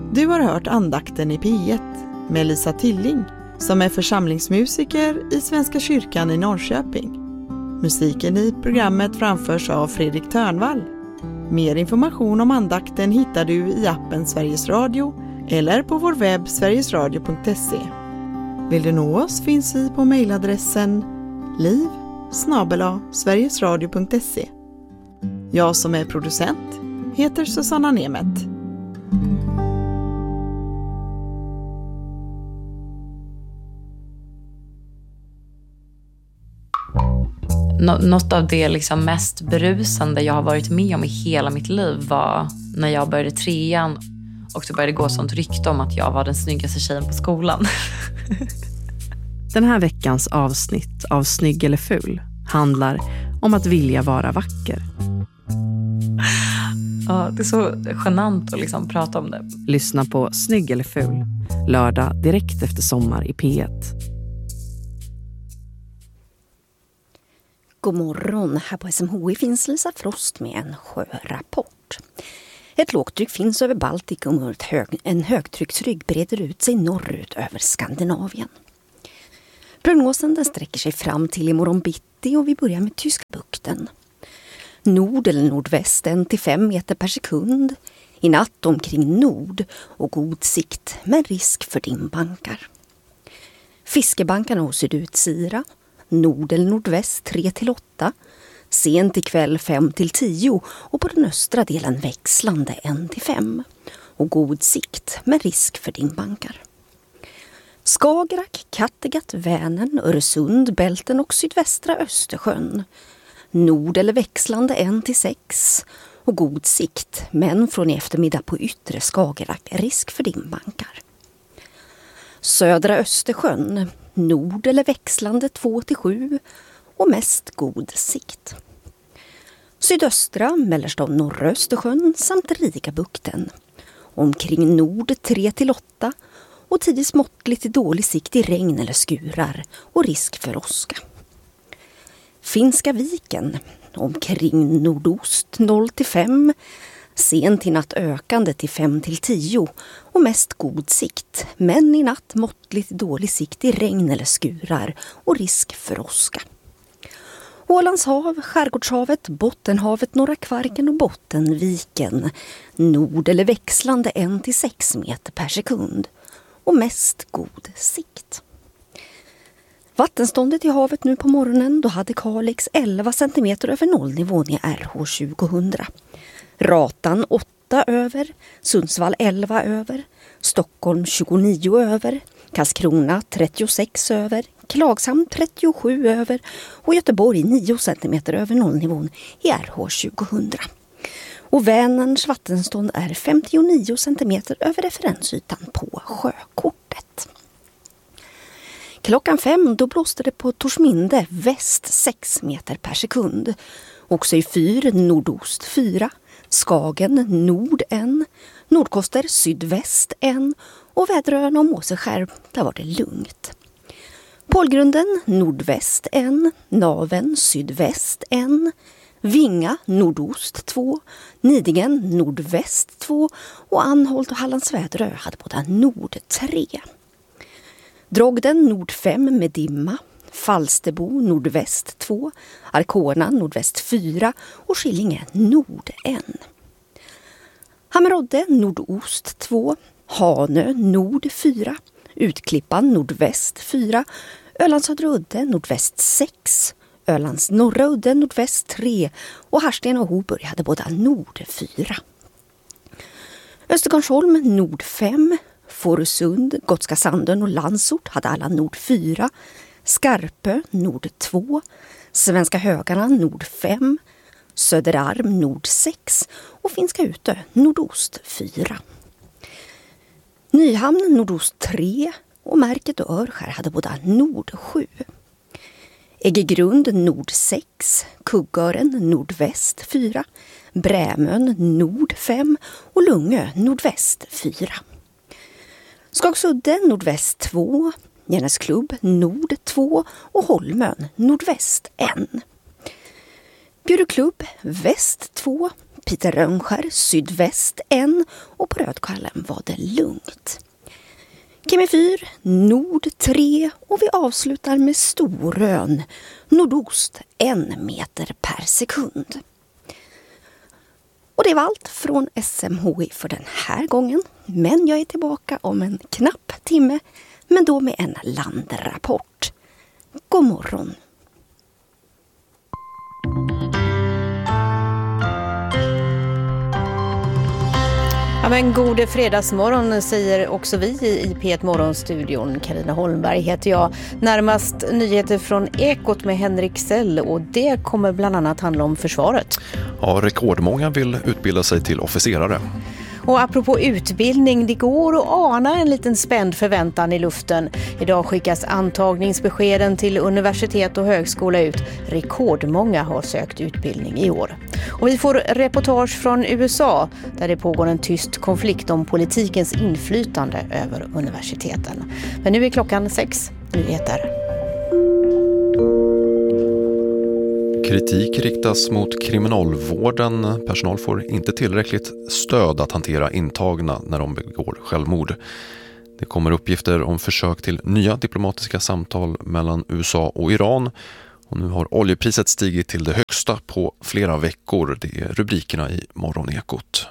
Du har hört andakten i P1 med Lisa Tilling som är församlingsmusiker i Svenska kyrkan i Norrköping. Musiken i programmet framförs av Fredrik Törnvall. Mer information om andakten hittar du i appen Sveriges Radio eller på vår webb sverigesradio.se. Vill du nå oss finns vi på mejladressen liv@sverigesradio.se. Jag som är producent heter Susanna Nemeth. Något av det liksom mest berusande jag har varit med om i hela mitt liv var när jag började 3:an och så började gå sånt rykte om att jag var den snyggaste tjejen på skolan. Den här veckans avsnitt av Snygg eller ful handlar om att vilja vara vacker. Ja, det är så genant att liksom prata om det. Lyssna på Snygg eller ful, lördag direkt efter sommar i P1. God morgon, här på SMHI finns Lisa Frost med en sjörapport. Ett lågtryck finns över Baltikum och en högtrycksrygg breder ut sig norrut över Skandinavien. Prognosen den sträcker sig fram till imorgon bitti och vi börjar med Tyska bukten. Nord eller nordväst 1-5 meter per sekund. I natt omkring nord och god sikt med risk för dimbankar. Fiskebankarna hos sydutsira. Nord eller nordväst 3-8. Sent ikväll 5-10 och på den östra delen växlande 1-5. Och god sikt med risk för dimbankar. Skagerrak, Kattegatt, Vänern, Öresund, Bälten och sydvästra Östersjön. Nord eller växlande 1-6 och god sikt, men från i eftermiddag på yttre Skagerrak risk för dimbankar. Södra Östersjön, nord eller växlande 2-7 och mest god sikt. Sydöstra, mellersta och norra Östersjön samt Rigabukten. Omkring nord 3-8 och tidigt måttligt till dålig sikt i regn eller skurar och risk för åska. Finska viken, omkring nordost 0-5, sent i natt ökande till 5-10 och mest god sikt, men i natt måttligt dålig sikt i regn eller skurar och risk för åska. Ålands hav, Skärgårdshavet, Bottenhavet, Norra Kvarken och Bottenviken, nord eller växlande 1-6 meter per sekund och mest god sikt. Vattenståndet i havet nu på morgonen, då hade Kalix 11 cm över nollnivån i RH 2000. Ratan 8 över, Sundsvall 11 över, Stockholm 29 över, Karlskrona 36 över, Klagshamn 37 över och Göteborg 9 cm över nollnivån i RH 2000. Och Vänerns vattenstånd är 59 cm över referensytan på sjökortet. Klockan 5 då blåste det på Torsminde väst 6 meter per sekund. Också i fyr nordost 4, Skagen nord 1, Nordkoster sydväst 1 och Väderön och Måseskär där var det lugnt. Pålgrunden nordväst 1, Naven sydväst 1, Vinga nordost 2, Nidingen nordväst 2 och Anholt och Hallandsväderö hade båda nord 3. Drogden nord 5 med dimma, Falsterbo nordväst 2, Arkona nordväst 4 och Skillinge nord 1. Hammerodde nordost 2, Hanö nord 4, Utklippan nordväst 4, Ölands södra udde nordväst 6, Ölands norra udde nordväst 3 och Harsten och Hoburg hade båda nord 4. Östergarnsholm nord 5, Fårösund, Gotska Sandön och Landsort hade alla nord 4, Skarpö nord 2, Svenska Högarna nord 5, Söderarm nord 6 och Finska Utö nordost 4. Nyhamn nordost 3 och Märket och Örskär hade båda nord 7. Äggegrund nord 6, Kuggören nordväst 4, Brämön nord 5 och Lungö nordväst 4. Skagsudde nordväst 2, Järnäsklubb nord 2 och Holmön nordväst 1. Bjuruklubb väst 2, Peter Rönnskär sydväst 1 och på Rödkallen var det lugnt. Kemi 4 nord 3 och vi avslutar med Storön nordost 1 meter per sekund. Och det var allt från SMHI för den här gången, men jag är tillbaka om en knapp timme, men då med en landrapport. God morgon! Ja, men god fredagsmorgon säger också vi i P1 Morgonstudion. Carina Holmberg heter jag. Närmast nyheter från Ekot med Henrik Sell och det kommer bland annat handla om försvaret. Ja, rekordmånga vill utbilda sig till officerare. Och apropå utbildning, det går att ana en liten spänd förväntan i luften. Idag skickas antagningsbeskeden till universitet och högskola ut. Rekordmånga har sökt utbildning i år. Och vi får reportage från USA där det pågår en tyst konflikt om politikens inflytande över universiteten. Men nu är klockan 6. Nyheter. Kritik riktas mot kriminalvården. Personal får inte tillräckligt stöd att hantera intagna när de begår självmord. Det kommer uppgifter om försök till nya diplomatiska samtal mellan USA och Iran. Och nu har oljepriset stigit till det högsta på flera veckor. Det är rubrikerna i Morgonekot.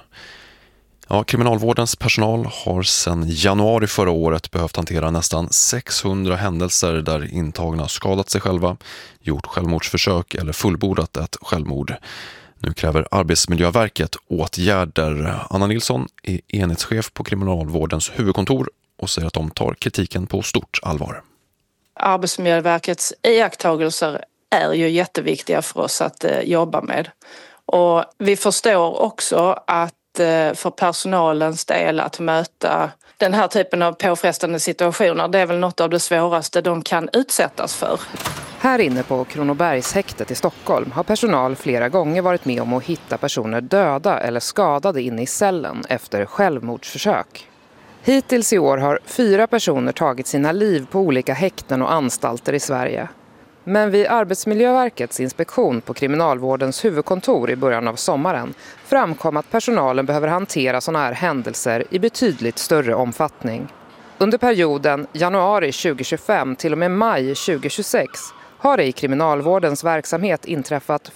Ja, kriminalvårdens personal har sedan januari förra året behövt hantera nästan 600 händelser där intagna skadat sig själva, gjort självmordsförsök eller fullbordat ett självmord. Nu kräver Arbetsmiljöverket åtgärder. Anna Nilsson är enhetschef på kriminalvårdens huvudkontor och säger att de tar kritiken på stort allvar. Arbetsmiljöverkets iakttagelser är ju jätteviktiga för oss att jobba med. Och vi förstår också att för personalens del att möta den här typen av påfrestande situationer, det är väl något av det svåraste de kan utsättas för. Här inne på Kronobergshäktet i Stockholm har personal flera gånger varit med om att hitta personer döda eller skadade inne i cellen efter självmordsförsök. Hittills i år har 4 personer tagit sina liv på olika häkten och anstalter i Sverige. Men vid Arbetsmiljöverkets inspektion på kriminalvårdens huvudkontor i början av sommaren framkom att personalen behöver hantera sådana här händelser i betydligt större omfattning. Under perioden januari 2025 till och med maj 2026 har det i kriminalvårdens verksamhet inträffat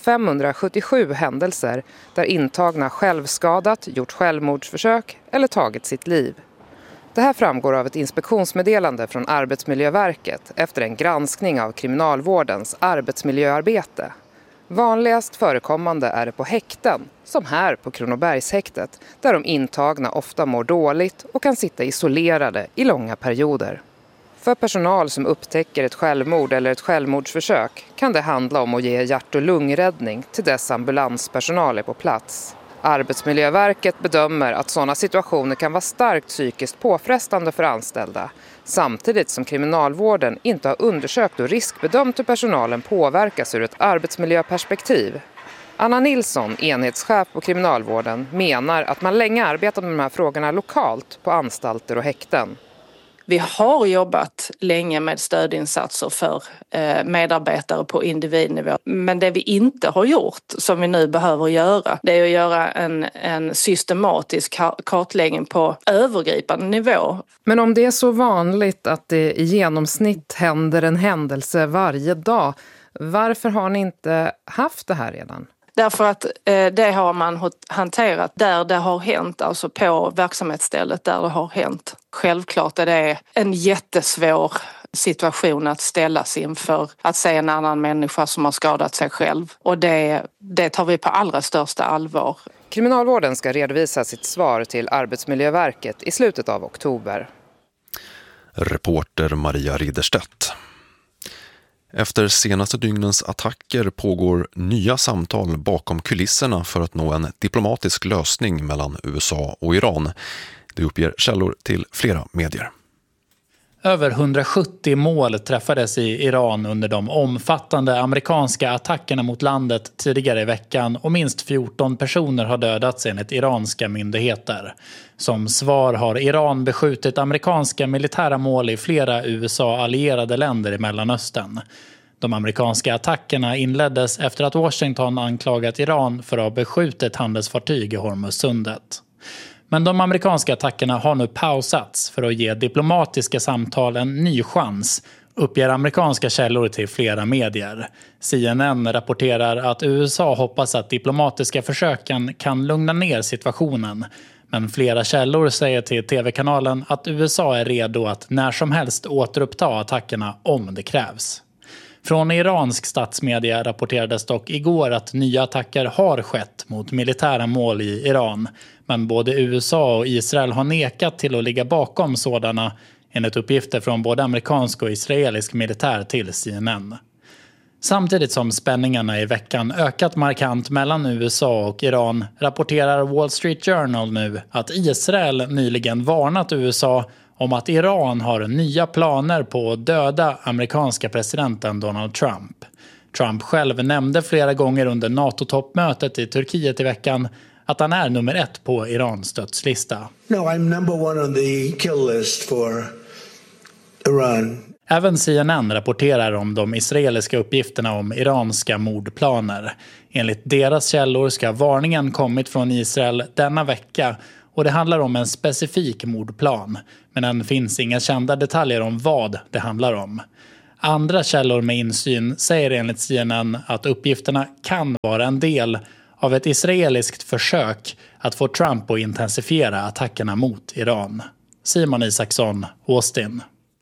577 händelser där intagna självskadat, gjort självmordsförsök eller tagit sitt liv. Det här framgår av ett inspektionsmeddelande från Arbetsmiljöverket efter en granskning av kriminalvårdens arbetsmiljöarbete. Vanligast förekommande är det på häkten, som här på Kronobergshäktet, där de intagna ofta mår dåligt och kan sitta isolerade i långa perioder. För personal som upptäcker ett självmord eller ett självmordsförsök kan det handla om att ge hjärt- och lungräddning till dess ambulanspersonal är på plats. Arbetsmiljöverket bedömer att sådana situationer kan vara starkt psykiskt påfrestande för anställda, samtidigt som kriminalvården inte har undersökt och riskbedömt hur personalen påverkas ur ett arbetsmiljöperspektiv. Anna Nilsson, enhetschef på kriminalvården, menar att man länge arbetat med de här frågorna lokalt på anstalter och häkten. Vi har jobbat länge med stödinsatser för medarbetare på individnivå. Men det vi inte har gjort, som vi nu behöver göra, det är att göra en systematisk kartläggning på övergripande nivå. Men om det är så vanligt att det i genomsnitt händer en händelse varje dag, varför har ni inte haft det här redan? Därför att det har man hanterat där det har hänt, alltså på verksamhetsstället där det har hänt. Självklart är det en jättesvår situation att ställas inför, att se en annan människa som har skadat sig själv. Och det tar vi på allra största allvar. Kriminalvården ska redovisa sitt svar till Arbetsmiljöverket i slutet av oktober. Reporter Maria Ridderstedt. Efter senaste dygnens attacker pågår nya samtal bakom kulisserna för att nå en diplomatisk lösning mellan USA och Iran. Det uppger källor till flera medier. Över 170 mål träffades i Iran under de omfattande amerikanska attackerna mot landet tidigare i veckan och minst 14 personer har dödats enligt iranska myndigheter. Som svar har Iran beskjutit amerikanska militära mål i flera USA-allierade länder i Mellanöstern. De amerikanska attackerna inleddes efter att Washington anklagat Iran för att ha beskjutit handelsfartyg i Hormuzsundet. Men de amerikanska attackerna har nu pausats för att ge diplomatiska samtal en ny chans, uppger amerikanska källor till flera medier. CNN rapporterar att USA hoppas att diplomatiska försöken kan lugna ner situationen. Men flera källor säger till tv-kanalen att USA är redo att när som helst återuppta attackerna om det krävs. Från iransk statsmedia rapporterades dock igår att nya attacker har skett mot militära mål i Iran. Men både USA och Israel har nekat till att ligga bakom sådana, enligt uppgifter från både amerikansk och israelisk militär till CNN. Samtidigt som spänningarna i veckan ökat markant mellan USA och Iran rapporterar Wall Street Journal nu att Israel nyligen varnat USA om att Iran har nya planer på att döda amerikanska presidenten Donald Trump. Trump själv nämnde flera gånger under NATO-toppmötet i Turkiet i veckan att han är nummer 1 på Irans dödslista. No, I'm number 1 on the kill list for Iran. Även CNN rapporterar om de israeliska uppgifterna om iranska mordplaner. Enligt deras källor ska varningen kommit från Israel denna vecka och det handlar om en specifik mordplan. Men än finns inga kända detaljer om vad det handlar om. Andra källor med insyn säger enligt CNN att uppgifterna kan vara en del av ett israeliskt försök att få Trump att intensifiera attackerna mot Iran. Simon Isaksson, Austin.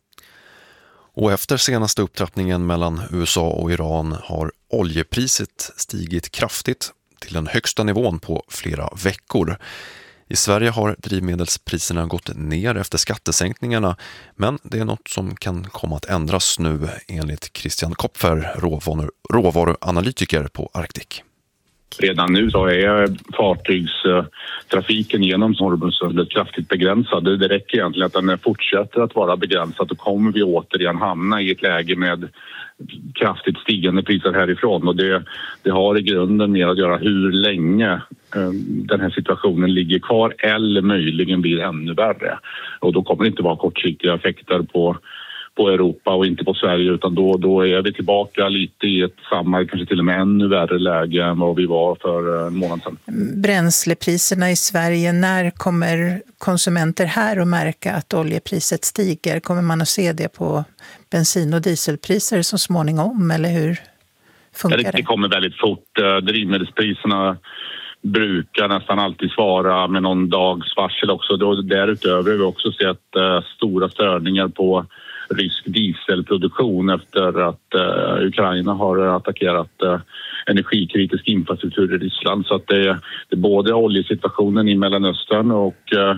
Och efter senaste upptrappningen mellan USA och Iran har oljepriset stigit kraftigt till den högsta nivån på flera veckor. I Sverige har drivmedelspriserna gått ner efter skattesänkningarna, men det är något som kan komma att ändras nu enligt Christian Kopfer, råvaruanalytiker på Arctic. Redan nu så är fartygstrafiken genom Hormuzsundet kraftigt begränsad. Det räcker egentligen att den fortsätter att vara begränsad, då kommer vi återigen hamna i ett läge med kraftigt stigande priser härifrån. Och det har i grunden med att göra hur länge den här situationen ligger kvar eller möjligen blir ännu värre. Och då kommer det inte vara kortsiktiga effekter på Europa och inte på Sverige, utan då är vi tillbaka lite i ett samma, kanske till och med ännu värre läge än vad vi var för en månad sedan. Bränslepriserna i Sverige, när kommer konsumenter här att märka att oljepriset stiger? Kommer man att se det på bensin- och dieselpriser så småningom, eller hur funkar det? Det kommer väldigt fort. Drivmedelspriserna brukar nästan alltid svara med någon dags varsel också. Därutöver har vi också sett stora störningar på rysk dieselproduktion efter att Ukraina har attackerat energikritisk infrastruktur i Ryssland. Så att det är både oljesituationen i Mellanöstern och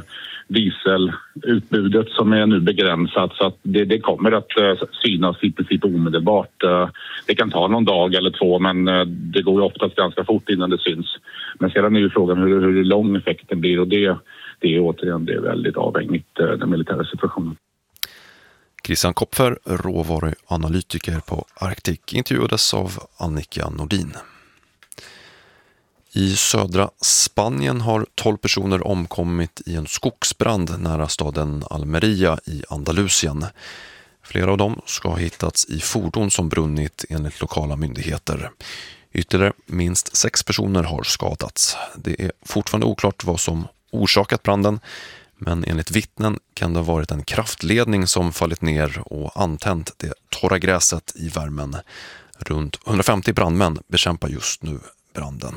dieselutbudet som är nu begränsat, så att det kommer att synas i princip omedelbart. Det kan ta någon dag eller två, men det går ju oftast ganska fort innan det syns. Men sedan är ju frågan hur lång effekten blir, och det är återigen det är väldigt avhängigt den militära situationen. Christian Kopfer, råvaruanalytiker på Arctic, intervjuades av Annika Nordin. I södra Spanien har 12 personer omkommit i en skogsbrand nära staden Almeria i Andalusien. Flera av dem ska ha hittats i fordon som brunnit enligt lokala myndigheter. Ytterligare minst 6 personer har skadats. Det är fortfarande oklart vad som orsakat branden, men enligt vittnen kan det ha varit en kraftledning som fallit ner och antänt det torra gräset i värmen. Runt 150 brandmän bekämpar just nu branden.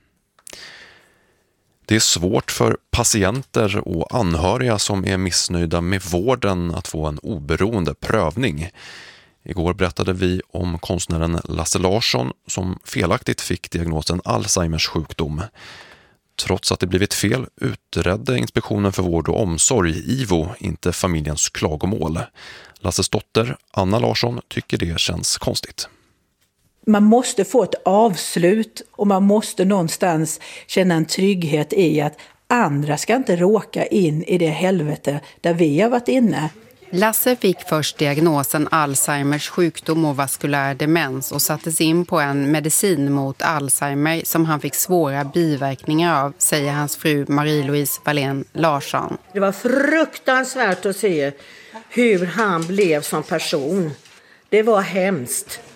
Det är svårt för patienter och anhöriga som är missnöjda med vården att få en oberoende prövning. Igår berättade vi om konstnären Lasse Larsson som felaktigt fick diagnosen Alzheimers sjukdom. Trots att det blivit fel utredde Inspektionen för vård och omsorg, IVO, inte familjens klagomål. Lasses dotter, Anna Larsson, tycker det känns konstigt. Man måste få ett avslut och man måste någonstans känna en trygghet i att andra ska inte råka in i det helvete där vi har varit inne. Lasse fick först diagnosen Alzheimers sjukdom och vaskulär demens och sattes in på en medicin mot Alzheimer som han fick svåra biverkningar av, säger hans fru Marie-Louise Wallén Larsson. Det var fruktansvärt att se hur han blev som person. Det var hemskt.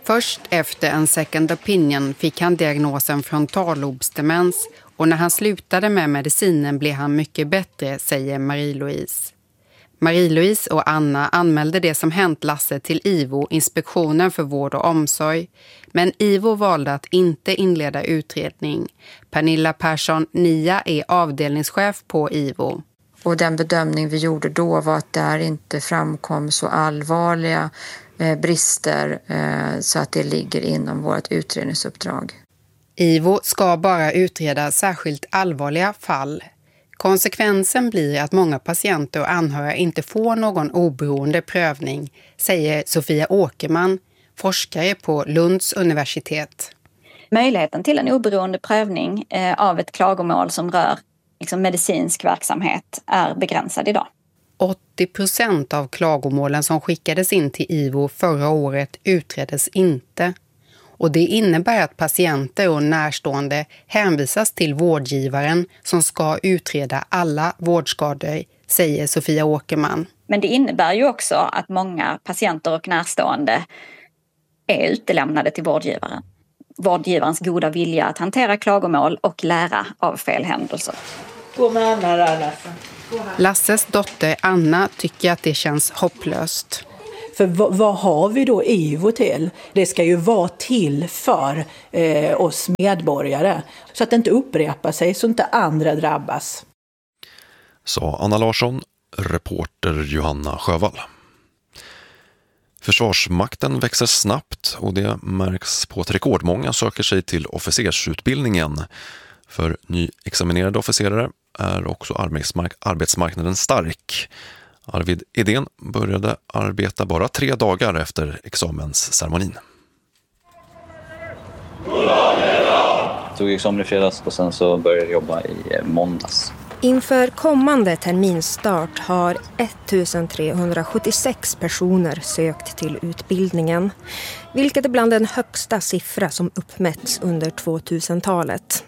Först efter en second opinion fick han diagnosen frontallobsdemens och när han slutade med medicinen blev han mycket bättre, säger Marie-Louise. Marie-Louise och Anna anmälde det som hänt Lasse till IVO, Inspektionen för vård och omsorg. Men IVO valde att inte inleda utredning. Pernilla Persson Nia är avdelningschef på IVO. Och den bedömning vi gjorde då var att där inte framkom så allvarliga brister så att det ligger inom vårt utredningsuppdrag. IVO ska bara utreda särskilt allvarliga fall. Konsekvensen blir att många patienter och anhöriga inte får någon oberoende prövning, säger Sofia Åkerman, forskare på Lunds universitet. Möjligheten till en oberoende prövning av ett klagomål som rör medicinsk verksamhet är begränsad idag. 80% av klagomålen som skickades in till IVO förra året utreddes inte. Och det innebär att patienter och närstående hänvisas till vårdgivaren som ska utreda alla vårdskador, säger Sofia Åkerman. Men det innebär ju också att många patienter och närstående är utelämnade till vårdgivaren. Vårdgivarens goda vilja att hantera klagomål och lära av felhändelser. Gå med Anna där, Lasse. Lasses dotter Anna tycker att det känns hopplöst. För vad har vi då IVO till? Det ska ju vara till för oss medborgare. Så att det inte upprepar sig, så inte andra drabbas. Sa Anna Larsson, reporter Johanna Sjövall. Försvarsmakten växer snabbt och det märks på att rekordmånga söker sig till officersutbildningen. För nyexaminerade officerare är också arbetsmarknaden stark. Arvid Edén började arbeta bara 3 dagar efter examensceremonin. Jag tog examen i fredags och sen så började jag jobba i måndags. Inför kommande terminstart har 1376 personer sökt till utbildningen, vilket är bland den högsta siffra som uppmätts under 2000-talet.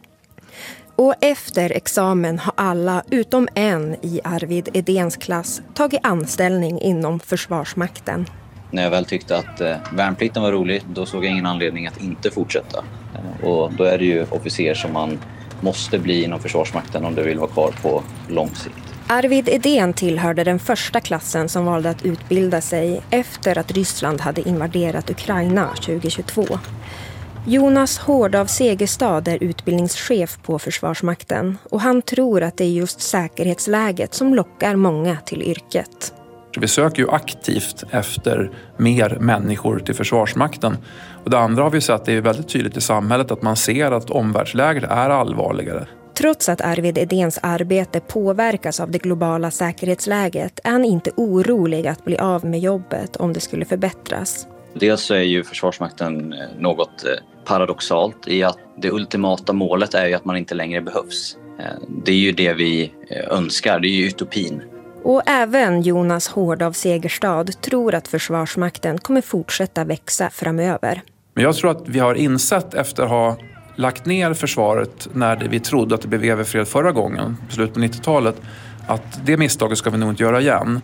Och efter examen har alla utom en i Arvid Edéns klass tagit anställning inom Försvarsmakten. När jag väl tyckte att värnplikten var rolig, då såg jag ingen anledning att inte fortsätta. Och då är det ju officer som man måste bli inom Försvarsmakten om du vill vara kvar på lång sikt. Arvid Edén tillhörde den första klassen som valde att utbilda sig efter att Ryssland hade invaderat Ukraina 2022. Jonas Hård av Segerstad är utbildningschef på Försvarsmakten och han tror att det är just säkerhetsläget som lockar många till yrket. Vi söker ju aktivt efter mer människor till Försvarsmakten. Och det andra har vi sett, det är väldigt tydligt i samhället att man ser att omvärldsläget är allvarligare. Trots att Arvid Edéns arbete påverkas av det globala säkerhetsläget är han inte orolig att bli av med jobbet om det skulle förbättras. Dels så är ju Försvarsmakten något paradoxalt i att det ultimata målet är ju att man inte längre behövs. Det är ju det vi önskar, det är ju utopin. Och även Jonas Hård av Segerstad tror att Försvarsmakten kommer fortsätta växa framöver. Men jag tror att vi har insett efter att ha lagt ner försvaret när vi trodde att det blev överfred förra gången, på slutet på 90-talet, att det misstaget ska vi nog inte göra igen.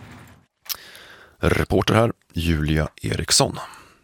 Reporter här, Julia Eriksson.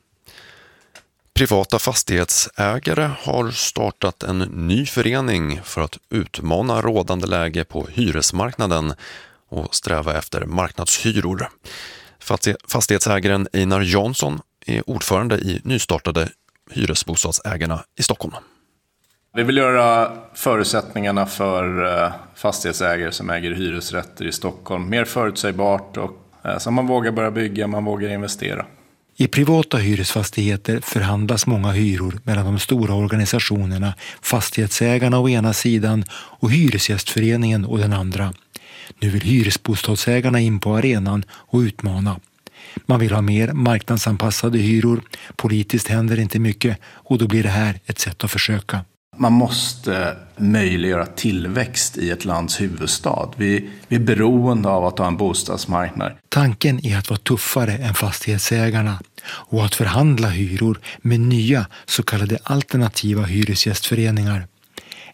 Privata fastighetsägare har startat en ny förening för att utmana rådande läge på hyresmarknaden och sträva efter marknadshyror. Fastighetsägaren Einar Jansson är ordförande i nystartade hyresbostadsägarna i Stockholm. Vi vill göra förutsättningarna för fastighetsägare som äger hyresrätter i Stockholm mer förutsägbart och så man vågar börja bygga, man vågar investera. I privata hyresfastigheter förhandlas många hyror mellan de stora organisationerna, fastighetsägarna å ena sidan och Hyresgästföreningen å den andra. Nu vill hyresbostadsägarna in på arenan och utmana. Man vill ha mer marknadsanpassade hyror, politiskt händer inte mycket och då blir det här ett sätt att försöka. Man måste möjliggöra tillväxt i ett lands huvudstad. Vi är beroende av att ha en bostadsmarknad. Tanken är att vara tuffare än fastighetsägarna och att förhandla hyror med nya så kallade alternativa hyresgästföreningar.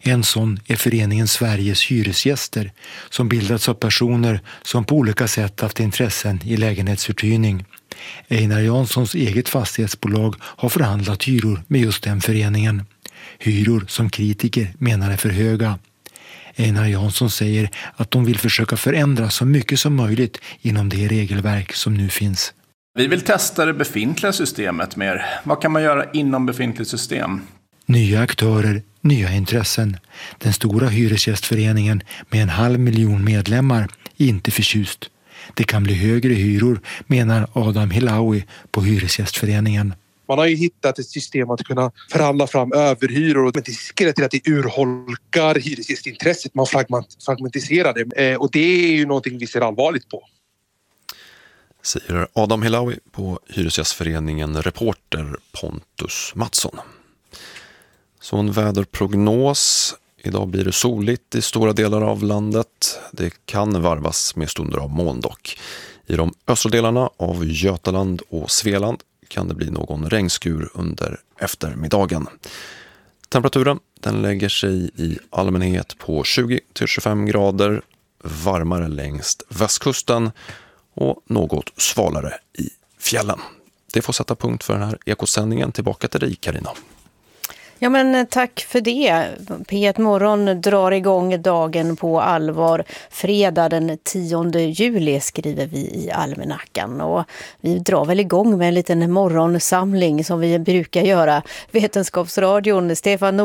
En sån är föreningen Sveriges hyresgäster som bildats av personer som på olika sätt haft intressen i lägenhetsuthyrning. Einar Janssons eget fastighetsbolag har förhandlat hyror med just den föreningen. Hyror som kritiker menar är för höga. Einar Jansson säger att de vill försöka förändra så mycket som möjligt inom det regelverk som nu finns. Vi vill testa det befintliga systemet mer. Vad kan man göra inom befintligt system? Nya aktörer, nya intressen. Den stora hyresgästföreningen med 500 000 medlemmar är inte förtjust. Det kan bli högre hyror, menar Adam Hilawi på Hyresgästföreningen. Man har ju hittat ett system att kunna förhandla fram överhyror, men det riskerar till att det urholkar hyresgästintresset. Man fragmentiserar det och det är ju någonting vi ser allvarligt på. Säger Adam Hilawi på Hyresgästföreningen, reporter Pontus Mattsson. Så en väderprognos. Idag blir det soligt i stora delar av landet. Det kan varvas med stunder av moln dock. I de östra delarna av Götaland och Svealand kan det bli någon regnskur under eftermiddagen. Temperaturen den lägger sig i allmänhet på 20-25 grader, varmare längst västkusten och något svalare i fjällen. Det får sätta punkt för den här ekosändningen. Tillbaka till dig, Carina. Ja, men tack för det. P1 Morgon drar igång dagen på allvar. Fredag den 10 juli skriver vi i almanackan. Och vi drar väl igång med en liten morgonsamling som vi brukar göra. Vetenskapsradion, Stefan